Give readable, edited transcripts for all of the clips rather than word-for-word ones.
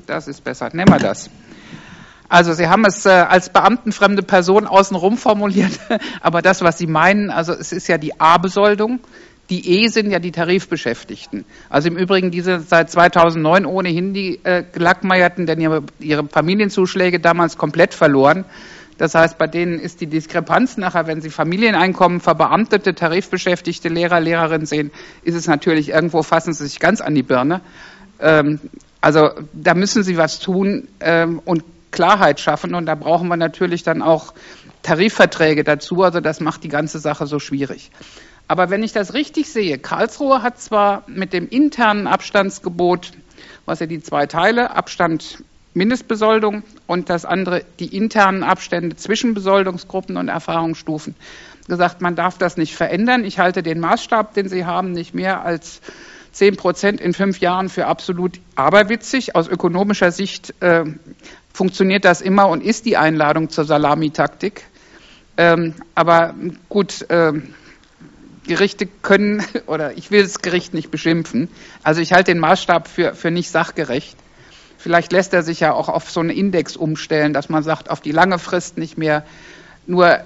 Das ist besser. Nehmen wir das. Also Sie haben es als beamtenfremde Person außenrum formuliert, aber das, was Sie meinen, also es ist ja die A-Besoldung, die E sind ja die Tarifbeschäftigten. Also im Übrigen diese seit 2009 ohnehin die Gelackmeierten, denn ihre Familienzuschläge damals komplett verloren. Das heißt, bei denen ist die Diskrepanz nachher, wenn Sie Familieneinkommen, verbeamtete, tarifbeschäftigte Lehrer, Lehrerinnen sehen, ist es natürlich irgendwo, fassen Sie sich ganz an die Birne. Also da müssen Sie was tun und Klarheit schaffen, und da brauchen wir natürlich dann auch Tarifverträge dazu, also das macht die ganze Sache so schwierig. Aber wenn ich das richtig sehe, Karlsruhe hat zwar mit dem internen Abstandsgebot, was ja die zwei Teile, Abstand, Mindestbesoldung und das andere, die internen Abstände zwischen Besoldungsgruppen und Erfahrungsstufen, gesagt, man darf das nicht verändern. Ich halte den Maßstab, den Sie haben, nicht mehr als 10% in 5 Jahren für absolut aberwitzig. Aus ökonomischer Sicht funktioniert das immer und ist die Einladung zur Salamitaktik. Aber gut, Gerichte können, oder ich will das Gericht nicht beschimpfen, also ich halte den Maßstab für nicht sachgerecht. Vielleicht lässt er sich ja auch auf so einen Index umstellen, dass man sagt, auf die lange Frist nicht mehr. Nur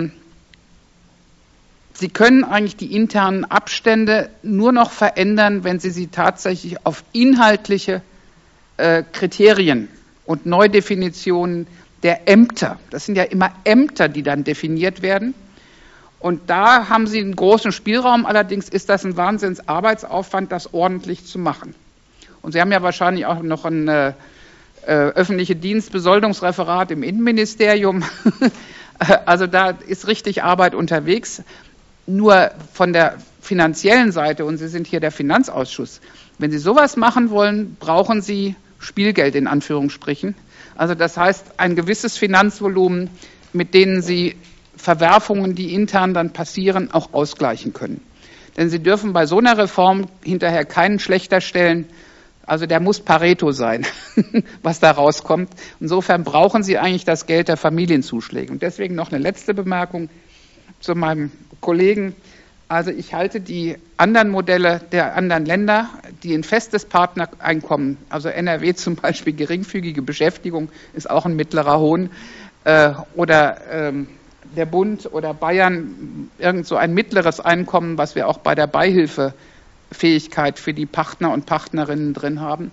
Sie können eigentlich die internen Abstände nur noch verändern, wenn Sie sie tatsächlich auf inhaltliche Kriterien und Neudefinitionen der Ämter, das sind ja immer Ämter, die dann definiert werden. Und da haben Sie einen großen Spielraum, allerdings ist das ein Wahnsinnsarbeitsaufwand, das ordentlich zu machen. Und Sie haben ja wahrscheinlich auch noch ein öffentliche Dienstbesoldungsreferat im Innenministerium. Also da ist richtig Arbeit unterwegs. Nur von der finanziellen Seite, und Sie sind hier der Finanzausschuss, wenn Sie sowas machen wollen, brauchen Sie Spielgeld in Anführungsstrichen. Also das heißt ein gewisses Finanzvolumen, mit denen Sie Verwerfungen, die intern dann passieren, auch ausgleichen können. Denn Sie dürfen bei so einer Reform hinterher keinen schlechter stellen. Also der muss Pareto sein, was da rauskommt. Insofern brauchen Sie eigentlich das Geld der Familienzuschläge. Und deswegen noch eine letzte Bemerkung zu meinem Kollegen. Also ich halte die anderen Modelle der anderen Länder, die ein festes Partnereinkommen, also NRW zum Beispiel geringfügige Beschäftigung ist auch ein mittlerer Hohn, oder der Bund oder Bayern irgend so ein mittleres Einkommen, was wir auch bei der Beihilfefähigkeit für die Partner und Partnerinnen drin haben.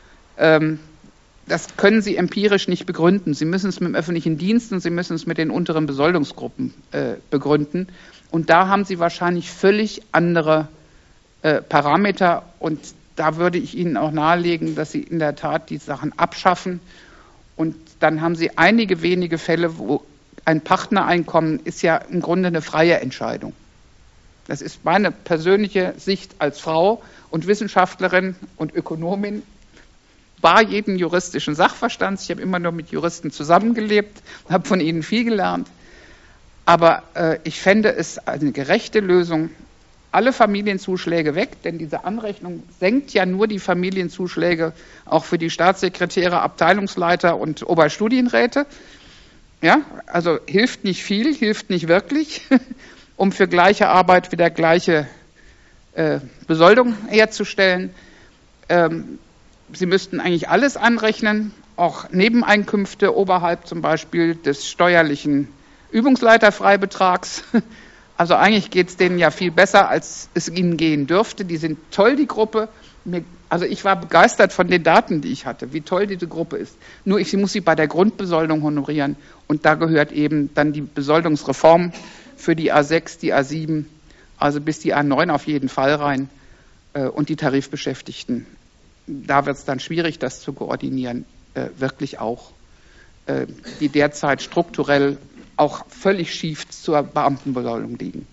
Das können Sie empirisch nicht begründen. Sie müssen es mit dem öffentlichen Dienst und Sie müssen es mit den unteren Besoldungsgruppen begründen. Und da haben Sie wahrscheinlich völlig andere Parameter. Und da würde ich Ihnen auch nahelegen, dass Sie in der Tat die Sachen abschaffen. Und dann haben Sie einige wenige Fälle, wo ein Partnereinkommen ist ja im Grunde eine freie Entscheidung. Das ist meine persönliche Sicht als Frau und Wissenschaftlerin und Ökonomin, bar jeden juristischen Sachverstands. Ich habe immer nur mit Juristen zusammengelebt, habe von ihnen viel gelernt. Aber ich fände es eine gerechte Lösung, alle Familienzuschläge weg, denn diese Anrechnung senkt ja nur die Familienzuschläge auch für die Staatssekretäre, Abteilungsleiter und Oberstudienräte. Ja, also hilft nicht viel, hilft nicht wirklich, um für gleiche Arbeit wieder gleiche Besoldung herzustellen. Sie müssten eigentlich alles anrechnen, auch Nebeneinkünfte oberhalb zum Beispiel des steuerlichen Übungsleiterfreibetrags. Also eigentlich geht es denen ja viel besser, als es ihnen gehen dürfte. Die sind toll, die Gruppe. Also ich war begeistert von den Daten, die ich hatte, wie toll diese Gruppe ist. Nur ich muss sie bei der Grundbesoldung honorieren. Und da gehört eben dann die Besoldungsreform für die A6, die A7, also bis die A9 auf jeden Fall rein, und die Tarifbeschäftigten. Da wird es dann schwierig, das zu koordinieren, wirklich auch, die derzeit strukturell auch völlig schief zur Beamtenbesoldung liegen.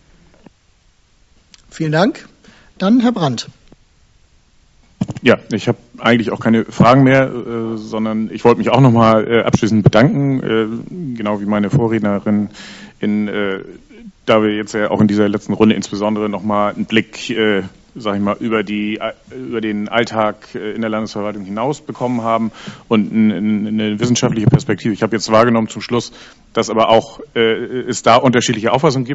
Vielen Dank. Dann Herr Brandt. Ja, ich habe eigentlich auch keine Fragen mehr, sondern ich wollte mich auch nochmal abschließend bedanken, genau wie meine Vorrednerin, da wir jetzt ja auch in dieser letzten Runde insbesondere nochmal einen Blick, sage ich mal, über den Alltag in der Landesverwaltung hinaus bekommen haben und eine wissenschaftliche Perspektive. Ich habe jetzt wahrgenommen zum Schluss, dass aber auch es da unterschiedliche Auffassungen gibt.